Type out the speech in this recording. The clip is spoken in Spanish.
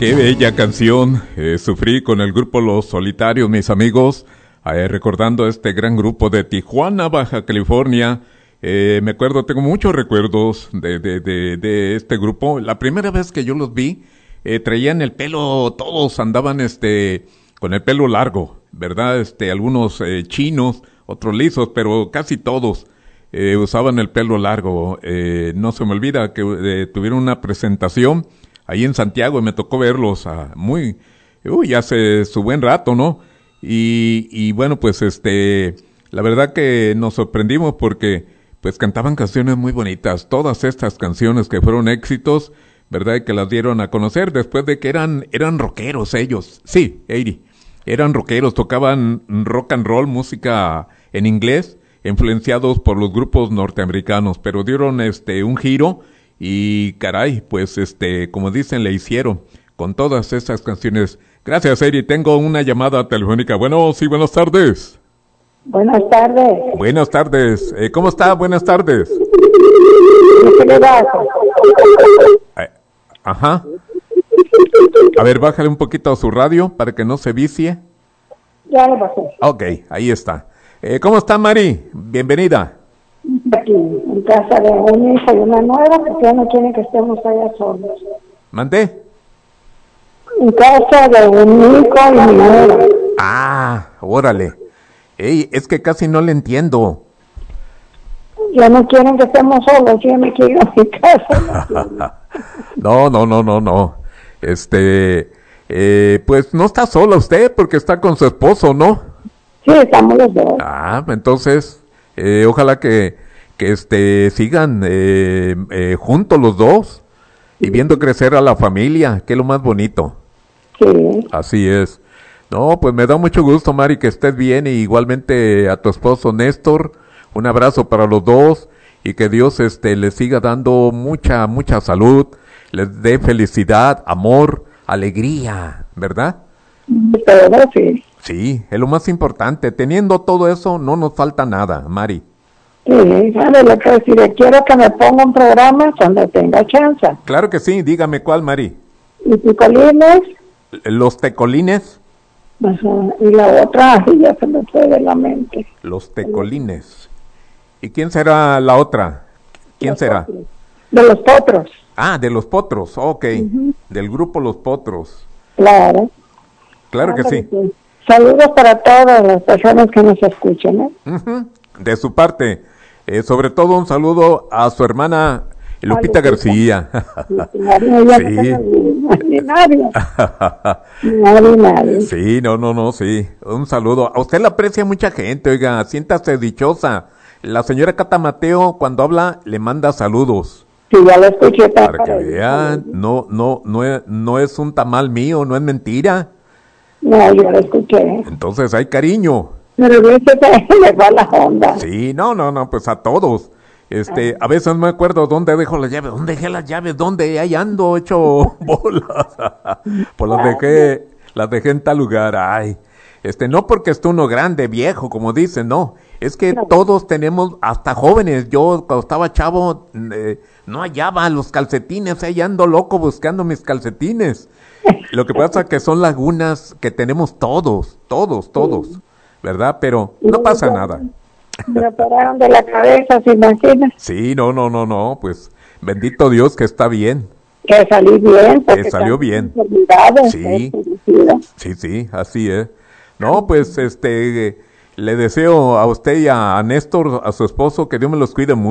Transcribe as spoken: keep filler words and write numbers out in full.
Qué bella canción. Eh, sufrí con el grupo Los Solitarios, mis amigos, eh, recordando este gran grupo de Tijuana, Baja California. Eh, me acuerdo, tengo muchos recuerdos de, de, de, de este grupo. La primera vez que yo los vi, eh, traían el pelo, todos andaban este con el pelo largo, ¿verdad? Este, algunos eh, chinos, otros lisos, pero casi todos eh, usaban el pelo largo. Eh, no se me olvida que eh, tuvieron una presentación ahí en Santiago y me tocó verlos ah, muy, uy, hace su buen rato, ¿no? Y, y bueno, pues este, la verdad que nos sorprendimos porque pues cantaban canciones muy bonitas, todas estas canciones que fueron éxitos, ¿verdad? Y que las dieron a conocer después de que eran, eran rockeros ellos, sí, Eiri, eran rockeros, tocaban rock and roll, música en inglés, influenciados por los grupos norteamericanos, pero dieron este un giro. Y caray, pues este, como dicen, le hicieron con todas estas canciones. Gracias, Eri. Tengo una llamada telefónica. Bueno, sí, buenas tardes. Buenas tardes. Buenas tardes. Eh, ¿Cómo está? Buenas tardes. Eh, ajá. A ver, bájale un poquito a su radio para que no se vicie. Ya lo bajé. Ok, ahí está. Eh, ¿Cómo está, Mari? Bienvenida. Aquí, en casa de un hijo y una nueva, porque ya no quieren que estemos allá solos. ¿Mandé? En casa de un hijo y una nueva. Ah, órale. Ey, es que casi no le entiendo. Ya no quieren que estemos solos, yo me quiero ir a mi casa. No, no, no, no, no. Este, eh, pues no está sola usted porque está con su esposo, ¿no? Sí, estamos los dos. Ah, entonces... Eh, ojalá que, que este sigan eh, eh, juntos los dos y viendo crecer a la familia, que es lo más bonito. Sí. Así es. No, pues me da mucho gusto, Mari, que estés bien, y igualmente a tu esposo Néstor, un abrazo para los dos y que Dios este les siga dando mucha, mucha salud, les dé felicidad, amor, alegría, ¿verdad? Todo, sí. Sí, es lo más importante. Teniendo todo eso, no nos falta nada, Mari. Sí, ¿sabes lo que decir? Quiero que me ponga un programa cuando tenga chance. Claro que sí, dígame cuál, Mari. ¿Y picolines? Los tecolines. Ajá. Y la otra, ya se me fue de la mente. Los tecolines. ¿Y quién será la otra? ¿Quién los será? Potros. De los potros. Ah, de los potros, ok. Uh-huh. Del grupo Los Potros. Claro. Claro ah, que sí. sí. Saludos para todas las personas que nos escuchan, ¿eh? Uh-huh. De su parte, eh, sobre todo un saludo a su hermana Lupita, Lupita. García. Sí. Ni nadie. Nadie, nadie. Sí, no, no, no, sí. Un saludo. A usted la aprecia mucha gente, oiga, siéntase dichosa. La señora Cata Mateo, cuando habla, le manda saludos. Sí, ya lo escuché. Para, para que vean, no, no, no es, no es un tamal mío, no es mentira. No, yo lo escuché. Entonces hay cariño. Pero a veces le va la onda. Sí, no, no, no, pues a todos. Este, a veces no me acuerdo dónde dejo las llaves. ¿Dónde dejé las llaves? ¿Dónde? Ahí ando hecho bolas. Pues las dejé, las dejé en tal lugar. Ay, este, no porque esté uno grande, viejo, como dicen, no. Es que no. Todos tenemos, hasta jóvenes. Yo cuando estaba chavo, eh, no hallaba los calcetines. Ahí ando loco buscando mis calcetines. Lo que pasa es que son lagunas que tenemos todos, todos, todos, sí. ¿Verdad? Pero no pasa nada. Me operaron de la cabeza, ¿se imagina? Sí, no, no, no, no, pues bendito Dios que está bien. Que salí bien. Que salió bien. Sí, sí, sí, así es. No, pues este, le deseo a usted y a Néstor, a su esposo, que Dios me los cuide mucho.